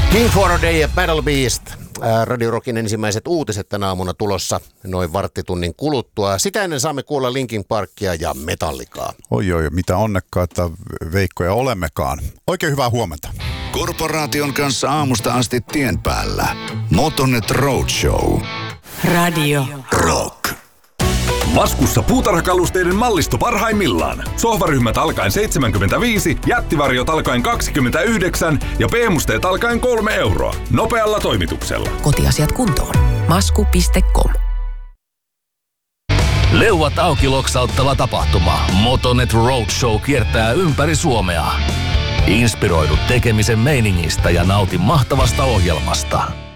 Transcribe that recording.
King for a Day ja Battle Beast. Radio Rockin ensimmäiset uutiset tänä aamuna tulossa noin varttitunnin kuluttua. Sitä ennen saamme kuulla Linkin Parkia ja Metallicaa. Oi, mitä onnekkaita Veikkoja olemmekaan. Oikein hyvää huomenta. Korporaation kanssa aamusta asti tien päällä. Motonet Roadshow. Radio Rock. Maskussa puutarhakalusteiden mallisto parhaimmillaan. Sohvaryhmät alkaen 75, jättivarjot alkaen 29 ja B-musteet alkaen 3 euroa. Nopealla toimituksella. Kotiasiat kuntoon. Masku.com. Leuat auki -loksauttava tapahtuma. Motonet Roadshow kiertää ympäri Suomea. Inspiroidu tekemisen meiningistä ja nauti mahtavasta ohjelmasta.